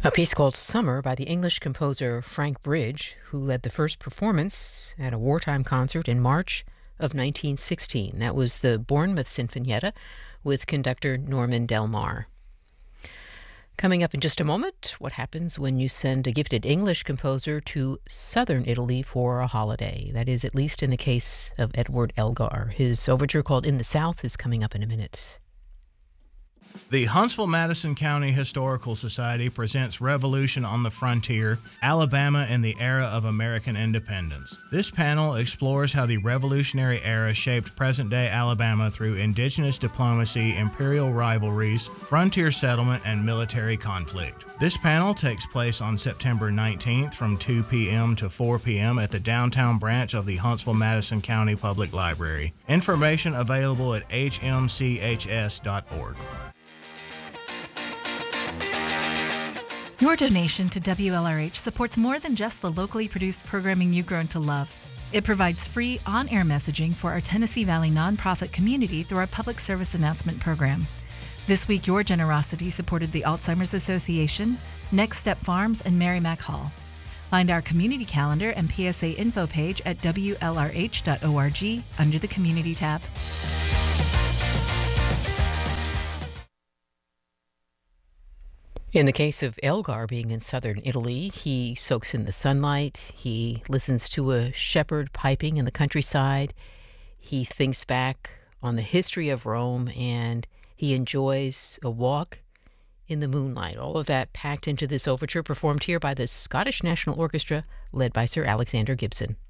A piece called Summer by the English composer Frank Bridge, who led the first performance at a wartime concert in March of 1916. That was the Bournemouth Sinfonietta with conductor Norman Del Mar. Coming up in just a moment, what happens when you send a gifted English composer to southern Italy for a holiday? That is, at least in the case of Edward Elgar. His overture called In the South is coming up in a minute. The Huntsville-Madison County Historical Society presents Revolution on the Frontier, Alabama in the Era of American Independence. This panel explores how the Revolutionary era shaped present-day Alabama through indigenous diplomacy, imperial rivalries, frontier settlement, and military conflict. This panel takes place on September 19th from 2 p.m. to 4 p.m. at the downtown branch of the Huntsville-Madison County Public Library. Information available at hmchs.org. Your donation to WLRH supports more than just the locally produced programming you've grown to love. It provides free on-air messaging for our Tennessee Valley nonprofit community through our public service announcement program. This week, your generosity supported the Alzheimer's Association, Next Step Farms, and Mary Mac Hall. Find our community calendar and PSA info page at WLRH.org under the Community tab. In the case of Elgar being in southern Italy, he soaks in the sunlight, he listens to a shepherd piping in the countryside, he thinks back on the history of Rome, and he enjoys a walk in the moonlight. All of that packed into this overture performed here by the Scottish National Orchestra, led by Sir Alexander Gibson.